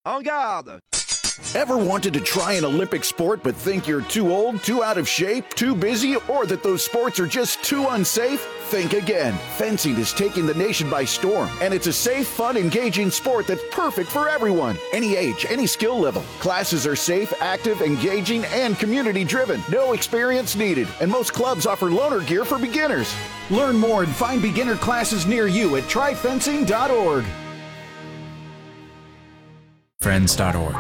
En garde! Ever wanted to try an Olympic sport but think you're too old, too out of shape, too busy, or that those sports are just too unsafe? Think again. Fencing is taking the nation by storm, and it's a safe, fun, engaging sport that's perfect for everyone. Any age, any skill level. Classes are safe, active, engaging, and community-driven. No experience needed, and most clubs offer loaner gear for beginners. Learn more and find beginner classes near you at tryfencing.org. Friends.org.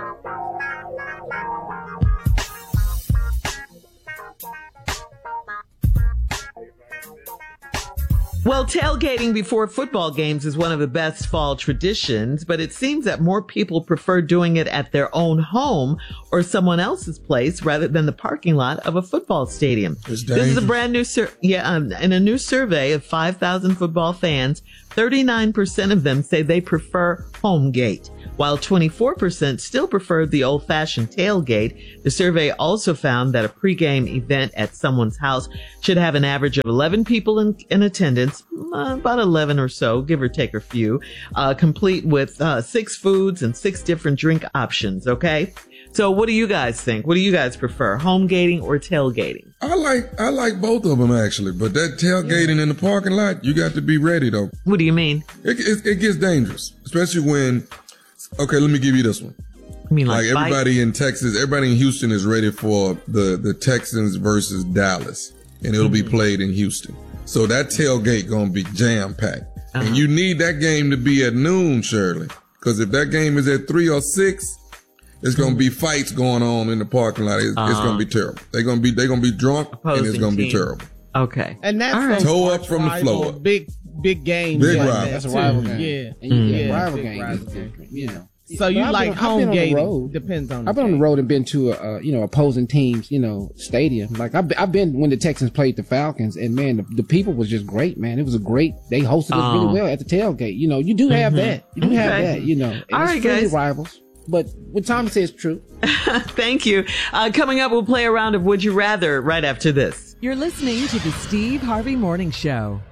Well, tailgating before football games is one of the best fall traditions, but it seems that more people prefer doing it at their own home or someone else's place rather than the parking lot of a football stadium. This is a brand new in a new survey of 5,000 football fans, 39% of them say they prefer home gate, while 24% still prefer the old-fashioned tailgate. The survey also found that a pregame event at someone's house should have an average of 11 people in attendance, about 11 or so, give or take a few, complete with 6 foods and 6 different drink options, okay? So what do you guys think? What do you guys prefer, home gating or tailgating? I like both of them, actually, but that tailgating in the parking lot, you got to be ready, though. What do you mean? It gets dangerous, especially when, okay, let me give you this one. I mean, like everybody in Texas, everybody in Houston is ready for the Texans versus Dallas, and it'll be played in Houston. So that tailgate going to be jam-packed. And you need that game to be at noon, Shirley, because if that game is at 3 or 6, there's going to be fights going on in the parking lot. It's going to be terrible. They're going to be drunk, and it's going to be terrible. Okay. And that's toe up from the floor. Big game. Big rival. That's a rival game. Yeah. Rival game is different, you know. So you like home gating? Depends on. I've been on the road and been to opposing teams, stadium. Like I've been when the Texans played the Falcons, and man, the people was just great, man. It was they hosted us really well at the tailgate. You do have that. You do have that. And all right, guys. Rivals. But what Tommy says is true. Thank you. Coming up, we'll play a round of Would You Rather right after this. You're listening to the Steve Harvey Morning Show.